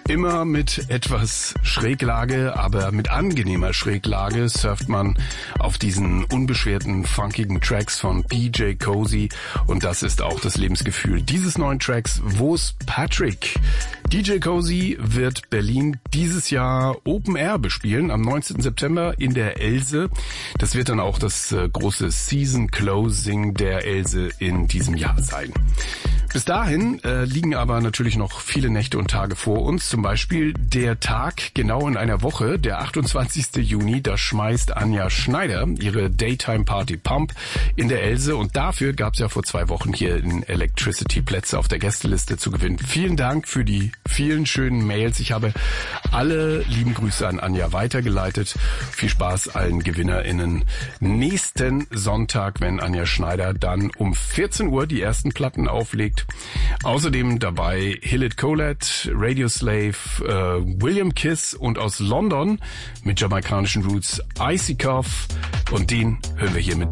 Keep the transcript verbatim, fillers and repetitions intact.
Immer mit etwas Schräglage, aber mit angenehmer Schräglage surft man auf diesen unbeschwerten, funkigen Tracks von D J Cozy. Und das ist auch das Lebensgefühl dieses neuen Tracks, Wo's Patrick? D J Cozy wird Berlin dieses Jahr Open Air bespielen, am neunzehnten September in der Else. Das wird dann auch das äh, große Season Closing der Else in diesem Jahr sein. Bis dahin äh, liegen aber natürlich noch viele Nächte und Tage vor uns. Zum Beispiel der Tag genau in einer Woche, der achtundzwanzigsten Juni. Da schmeißt Anja Schneider ihre Daytime Party Pump in der Else. Und dafür gab es ja vor zwei Wochen hier in Electricity Plätze auf der Gästeliste zu gewinnen. Vielen Dank für die vielen schönen Mails. Ich habe alle lieben Grüße an Anja weitergeleitet. Viel Spaß allen GewinnerInnen nächsten Sonntag, wenn Anja Schneider dann um vierzehn Uhr die ersten Platten auflegt. Außerdem dabei Hill It Colette, Radio Slave, äh, William Kiss und aus London mit jamaikanischen Roots Icy Cough. Und den hören wir hier mit